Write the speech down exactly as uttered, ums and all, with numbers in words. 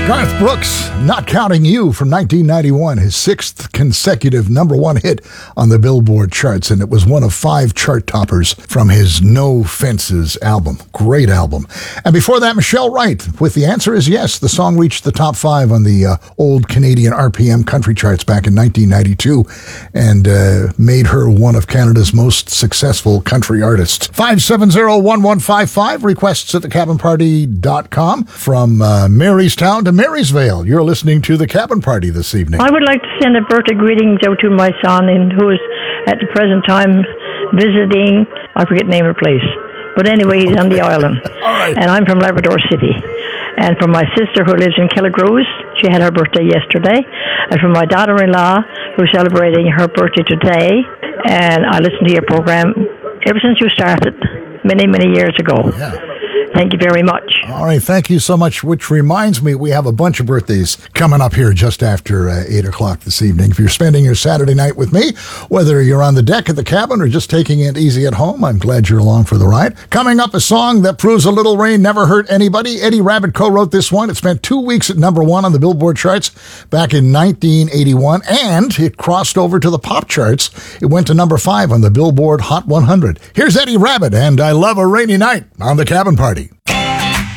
Garth Brooks, Not Counting You from nineteen ninety-one, his sixth consecutive number one hit on the Billboard charts, and it was one of five chart toppers from his No Fences album. Great album. And before that, Michelle Wright with The Answer Is Yes. The song reached the top five on the uh, old Canadian R P M country charts back in nineteen ninety-two and uh, made her one of Canada's most successful country artists. five seven zero, one one five five, requests at the cabin party dot com. From uh, Marystown to Marysvale, you're listening to The Cabin Party this evening. I would like to send a birthday greetings out to my son, and who is at the present time visiting, I forget the name of the place, but anyway, he's on the island. All right. And I'm from Labrador City. And from my sister who lives in Killigrose, she had her birthday yesterday. And from my daughter-in-law, who's celebrating her birthday today. And I listened to your program ever since you started, many, many years ago. Yeah. Thank you very much. All right, thank you so much, which reminds me, we have a bunch of birthdays coming up here just after uh, eight o'clock this evening. If you're spending your Saturday night with me, whether you're on the deck at the cabin or just taking it easy at home, I'm glad you're along for the ride. Coming up, a song that proves a little rain never hurt anybody. Eddie Rabbitt co-wrote this one. It spent two weeks at number one on the Billboard charts back in nineteen eighty-one, and it crossed over to the pop charts. It went to number five on the Billboard Hot one hundred. Here's Eddie Rabbitt, and I Love a Rainy Night on The Cabin Party.